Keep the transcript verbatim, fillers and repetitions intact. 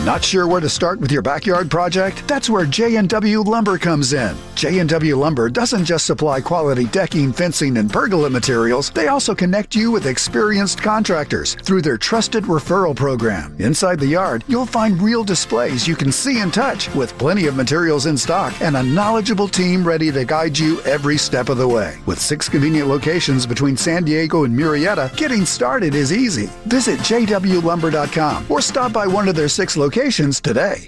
Not sure where to start with your backyard project? That's where J and W Lumber comes in. J and W Lumber doesn't just supply quality decking, fencing, and pergola materials. They also connect you with experienced contractors through their trusted referral program. Inside the yard, you'll find real displays you can see and touch with plenty of materials in stock and a knowledgeable team ready to guide you every step of the way. With six convenient locations between San Diego and Murrieta, getting started is easy. Visit J W lumber dot com or stop by one of their six locations today.